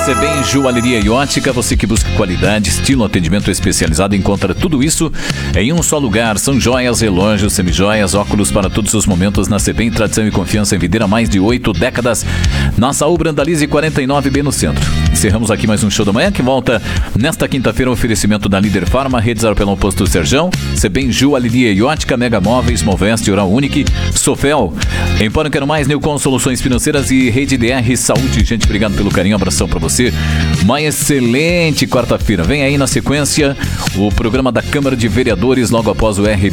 Sebem Joalheria e Ótica, você que busca qualidade, estilo, atendimento especializado, encontra tudo isso em um só lugar. São joias, relógios, semijoias, óculos para todos os momentos na Sebem, tradição e confiança em Videira há mais de 8 décadas. Na Saúl Brandalize 49B no centro. Encerramos aqui mais um show da manhã que volta nesta quinta-feira. Oferecimento da Líder Farma, Redes Aropelão Posto Serjão, Sebem Joalheria e Ótica, Mega Móveis, Moveste, Oral Unique, Sofel, Empório Quero Mais, Newcom Soluções Financeiras e Rede DR Saúde. Gente, obrigado pelo carinho, abração pra você. Uma excelente quarta-feira. Vem aí na sequência o programa da Câmara de Vereadores logo após o